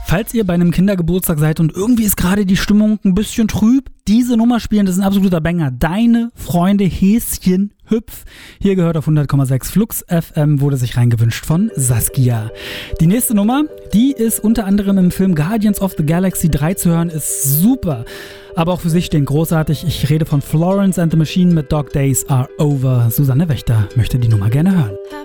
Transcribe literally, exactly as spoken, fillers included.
Falls ihr bei einem Kindergeburtstag seid und irgendwie ist gerade die Stimmung ein bisschen trüb, diese Nummer spielen, das ist ein absoluter Banger. Deine Freunde Häschen Hüpf. Hier gehört auf hundert Komma sechs Flux F M, wurde sich reingewünscht von Saskia. Die nächste Nummer, die ist unter anderem im Film Guardians of the Galaxy drei zu hören, ist super. Aber auch für sich stehen großartig. Ich rede von Florence and the Machine mit Dog Days Are Over. Susanne Wächter möchte die Nummer gerne hören.